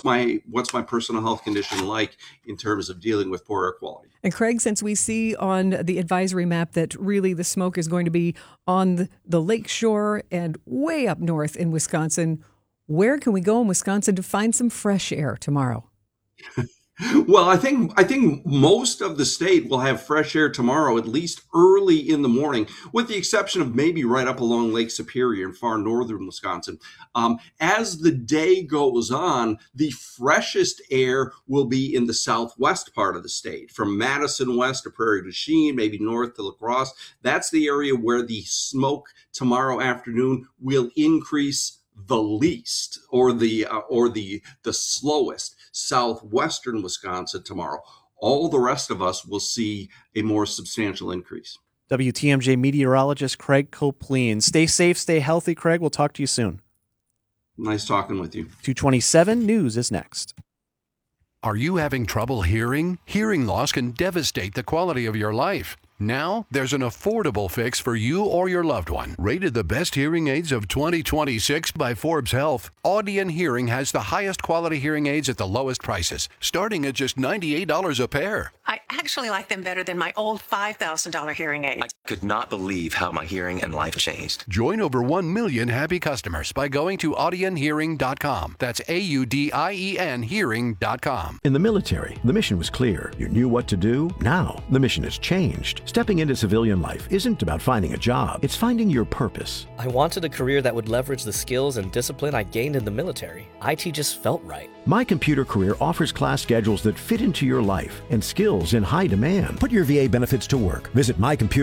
what's my personal health condition like in terms of dealing with poor air quality. And Craig, since we see on the advisory map that really the smoke is going to be on the lake shore and way up north in Wisconsin, where can we go in Wisconsin to find some fresh air tomorrow? Well, I think most of the state will have fresh air tomorrow, at least early in the morning, with the exception of maybe right up along Lake Superior in far northern Wisconsin. As the day goes on, the freshest air will be in the southwest part of the state, from Madison west to Prairie du Chien, maybe north to La Crosse. That's the area where the smoke tomorrow afternoon will increase the least, or the slowest. Southwestern Wisconsin tomorrow. All the rest of us will see a more substantial increase. WTMJ meteorologist Craig Copleen. Stay safe, stay healthy, Craig. We'll talk to you soon. Nice talking with you. 227 News is next. Are you having trouble hearing? Hearing loss can devastate the quality of your life. Now, there's an affordable fix for you or your loved one. Rated the best hearing aids of 2026 by Forbes Health, Audion Hearing has the highest quality hearing aids at the lowest prices, starting at just $98 a pair. I actually like them better than my old $5,000 hearing aid. I could not believe how my hearing and life changed. Join over 1 million happy customers by going to audionhearing.com. That's AUDIEN hearing.com. In the military, the mission was clear. You knew what to do. Now, the mission has changed. Stepping into civilian life isn't about finding a job. It's finding your purpose. I wanted a career that would leverage the skills and discipline I gained in the military. IT just felt right. My Computer Career offers class schedules that fit into your life and skills in high demand. Put your VA benefits to work. Visit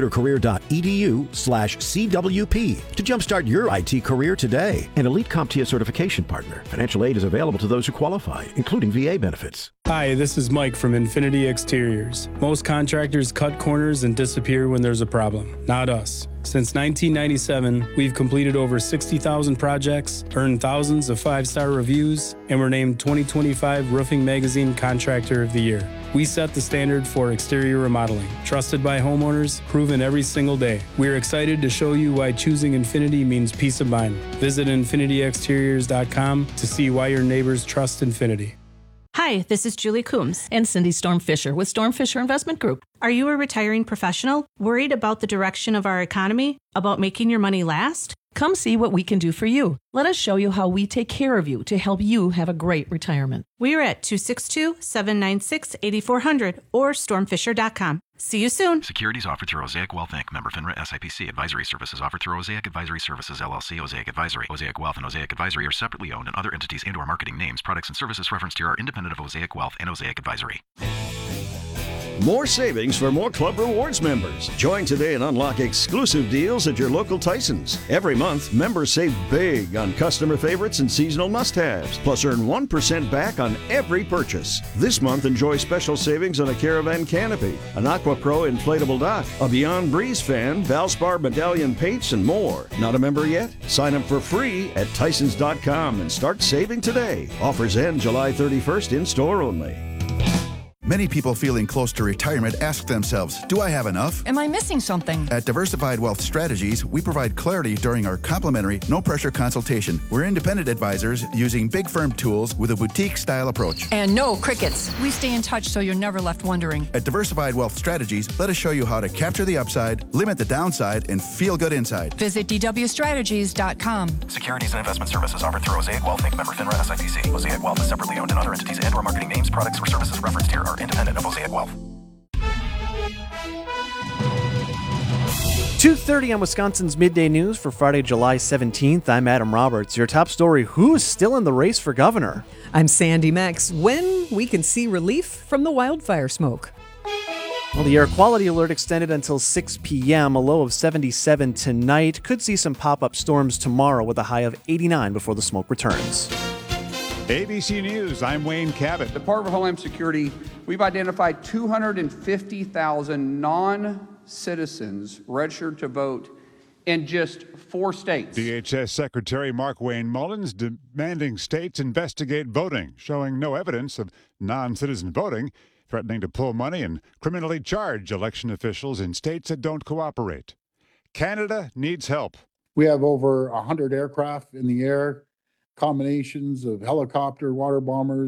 mycomputercareer.edu/CWP to jumpstart your IT career today. An Elite CompTIA certification partner. Financial aid is available to those who qualify, including VA benefits. Hi, this is Mike from Infinity Exteriors. Most contractors cut corners and disappear when there's a problem. Not us. Since 1997, we've completed over 60,000 projects, earned thousands of 5-star reviews, and were named 2025 Roofing Magazine Contractor of the Year. We set the standard for exterior remodeling, trusted by homeowners, proven every single day. We're excited to show you why choosing Infinity means peace of mind. Visit infinityexteriors.com to see why your neighbors trust Infinity. Hi, this is Julie Coombs and Cindy Storm Fisher with Storm Fisher Investment Group. Are you a retiring professional worried about the direction of our economy, about making your money last? Come see what we can do for you. Let us show you how we take care of you to help you have a great retirement. We are at 262-796-8400 or stormfisher.com. See you soon. Securities offered through Osaic Wealth Inc. Member FINRA SIPC. Advisory services offered through Osaic Advisory Services LLC. Osaic Advisory. Osaic Wealth and Osaic Advisory are separately owned, and other entities and/or marketing names, products, and services referenced here are independent of Osaic Wealth and Osaic Advisory. More savings for more Club Rewards members. Join today and unlock exclusive deals at your local Tysons. Every month, members save big on customer favorites and seasonal must-haves, plus earn 1% back on every purchase. This month, enjoy special savings on a Caravan canopy, an Aqua Pro inflatable dock, a Beyond Breeze fan, Valspar medallion paints, and more. Not a member yet? Sign up for free at Tysons.com and start saving today. Offers end July 31st in store only. Many people feeling close to retirement ask themselves, do I have enough? Am I missing something? At Diversified Wealth Strategies, we provide clarity during our complimentary, no-pressure consultation. We're independent advisors using big firm tools with a boutique-style approach. And no crickets. We stay in touch so you're never left wondering. At Diversified Wealth Strategies, let us show you how to capture the upside, limit the downside, and feel good inside. Visit dwstrategies.com. Securities and investment services offered through Osaic Wealth Inc. Member FINRA SIPC. Osaic Wealth is separately owned, and other entities and/or marketing names, products, or services referenced here are independent of Osaic Wealth. 2:30 on Wisconsin's Midday News for Friday, July 17th. I'm Adam Roberts. Your top story, who's still in the race for governor? I'm Sandy Max. When we can see relief from the wildfire smoke. Well, the air quality alert extended until 6 p.m., a low of 77 tonight. Could see some pop-up storms tomorrow with a high of 89 before the smoke returns. ABC News, I'm Wayne Cabot. Department of Homeland Security, we've identified 250,000 non-citizens registered to vote in just 4 states. DHS Secretary Markwayne Mullins demanding states investigate voting, showing no evidence of non-citizen voting, threatening to pull money and criminally charge election officials in states that don't cooperate. Canada needs help. We have over 100 aircraft in the air, combinations of helicopter, water bombers,